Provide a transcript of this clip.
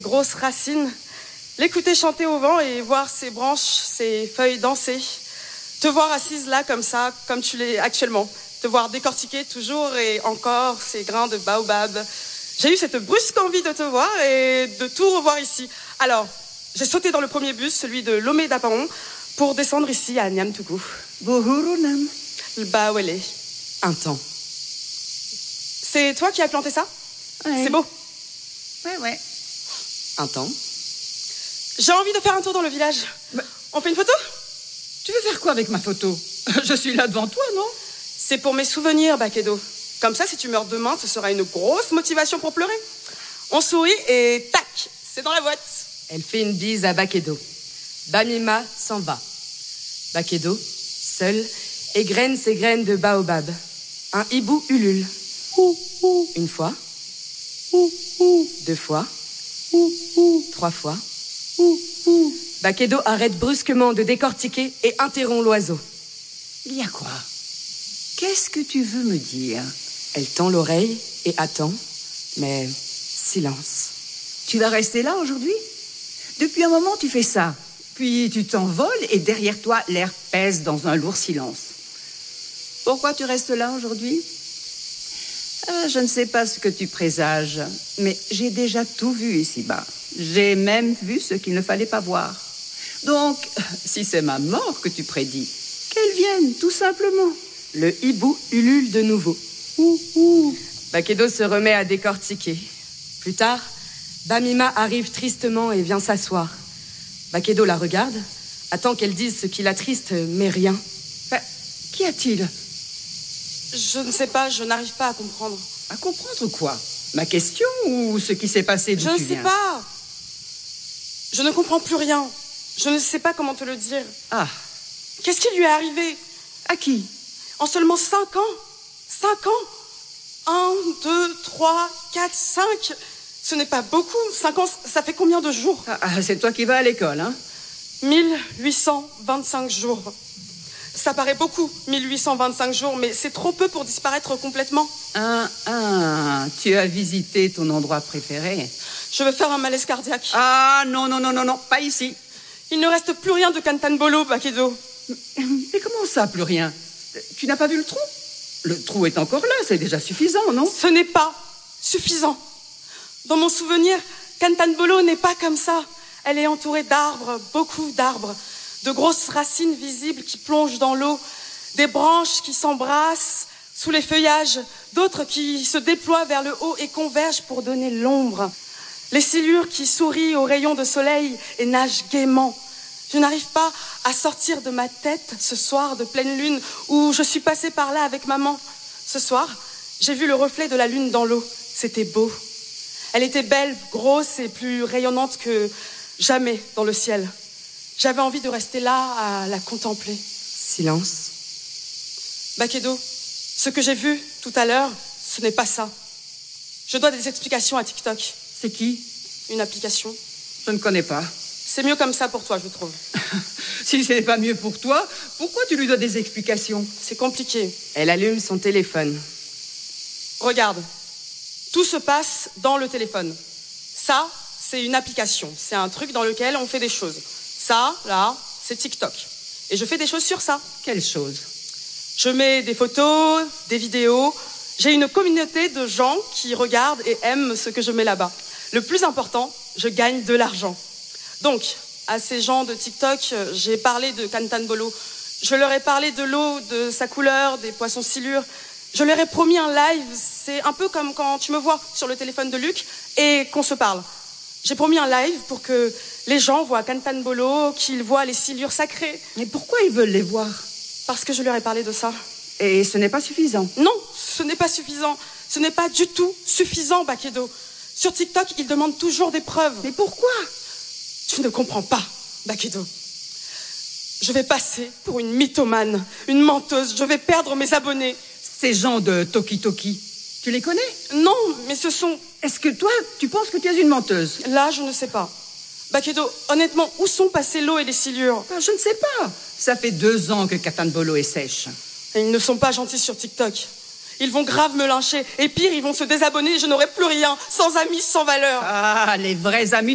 grosses racines, l'écouter chanter au vent et voir ses branches, ses feuilles danser. Te voir assise là comme ça, comme tu l'es actuellement. Te voir décortiquer toujours et encore ces grains de baobab. J'ai eu cette brusque envie de te voir et de tout revoir ici. Alors, j'ai sauté dans le premier bus, celui de Lomé d'Apaon, pour descendre ici à Niamtougou. Bohurunam. Bawele. Un temps. C'est toi qui as planté ça? Ouais. C'est beau. Ouais. Un temps. J'ai envie de faire un tour dans le village. Bah, on fait une photo? Tu veux faire quoi avec ma photo? Je suis là devant toi, non? C'est pour mes souvenirs, Bakedo. Comme ça, si tu meurs demain, ce sera une grosse motivation pour pleurer. On sourit et tac, c'est dans la boîte. Elle fait une bise à Bakedo. Bamima s'en va. Bakedo, seul, égrène ses graines de baobab. Un hibou ulule. Une fois. 2 fois. 3 fois. Bakedo arrête brusquement de décortiquer et interrompt l'oiseau. Il y a quoi? Qu'est-ce que tu veux me dire? Elle tend l'oreille et attend, mais silence. Tu vas rester là aujourd'hui? Depuis un moment, tu fais ça. Puis tu t'envoles et derrière toi, l'air pèse dans un lourd silence. Pourquoi tu restes là aujourd'hui? Je ne sais pas ce que tu présages, mais j'ai déjà tout vu ici-bas. J'ai même vu ce qu'il ne fallait pas voir. Donc, si c'est ma mort que tu prédis, qu'elle vienne, tout simplement. Le hibou ulule de nouveau. Bakedo se remet à décortiquer. Plus tard, Bamima arrive tristement et vient s'asseoir. Bakedo la regarde, attend qu'elle dise ce qui l'attriste, mais rien. Qu'y a-t-il? Je ne sais pas, je n'arrive pas à comprendre. À comprendre quoi? Ma question ou ce qui s'est passé d'où tu viens? Je ne sais pas. Je ne comprends plus rien. Je ne sais pas comment te le dire. Ah. Qu'est-ce qui lui est arrivé? À qui? En seulement 5 ans? 5 ans? 1, 2, 3, 4, 5. Ce n'est pas beaucoup. 5 ans, ça fait combien de jours? C'est toi qui vas à l'école, hein? 1825 jours. Ça paraît beaucoup, 1825 jours, mais c'est trop peu pour disparaître complètement. Tu as visité ton endroit préféré. Je veux faire un malaise cardiaque. Ah, non, pas ici. Il ne reste plus rien de Kantanbolo, Bakedo. Mais comment ça, plus rien? Tu n'as pas vu le trou? Le trou est encore là, c'est déjà suffisant, non? Ce n'est pas suffisant. Dans mon souvenir, Kantanbolo n'est pas comme ça. Elle est entourée d'arbres, beaucoup d'arbres, de grosses racines visibles qui plongent dans l'eau, des branches qui s'embrassent sous les feuillages, d'autres qui se déploient vers le haut et convergent pour donner l'ombre. Les silures qui sourient aux rayons de soleil et nagent gaiement. Je n'arrive pas à sortir de ma tête ce soir de pleine lune où je suis passée par là avec maman. Ce soir, j'ai vu le reflet de la lune dans l'eau. C'était beau. Elle était belle, grosse et plus rayonnante que jamais dans le ciel. J'avais envie de rester là à la contempler. Silence. Bakedo, ce que j'ai vu tout à l'heure, ce n'est pas ça. Je dois des explications à TikTok. C'est qui? Une application. Je ne connais pas. C'est mieux comme ça pour toi, je trouve. Si ce n'est pas mieux pour toi, pourquoi tu lui dois des explications? C'est compliqué. Elle allume son téléphone. Regarde, tout se passe dans le téléphone. Ça, c'est une application. C'est un truc dans lequel on fait des choses. Ça, là, c'est TikTok. Et je fais des choses sur ça. Quelles choses? Je mets des photos, des vidéos. J'ai une communauté de gens qui regardent et aiment ce que je mets là-bas. Le plus important, je gagne de l'argent. Donc, à ces gens de TikTok, j'ai parlé de Kantanbolo. Je leur ai parlé de l'eau, de sa couleur, des poissons silures. Je leur ai promis un live. C'est un peu comme quand tu me vois sur le téléphone de Luc et qu'on se parle. J'ai promis un live pour que les gens voient Kantanbolo, qu'ils voient les silures sacrées. Mais pourquoi ils veulent les voir? Parce que je leur ai parlé de ça. Et ce n'est pas suffisant? Non, ce n'est pas suffisant. Ce n'est pas du tout suffisant, Bakedo. Sur TikTok, ils demandent toujours des preuves. Mais pourquoi? Tu ne comprends pas, Bakedo. Je vais passer pour une mythomane, une menteuse. Je vais perdre mes abonnés. Ces gens de Toki Toki, tu les connais? Non, mais ce sont... Est-ce que toi, tu penses que tu es une menteuse? Là, je ne sais pas. Bakedo, honnêtement, où sont passées l'eau et les silures? Je ne sais pas. Ça fait 2 ans que Kantanbolo est sèche. Et ils ne sont pas gentils sur TikTok. Ils vont grave me lyncher. Et pire, ils vont se désabonner et je n'aurai plus rien. Sans amis, sans valeur. Ah, les vrais amis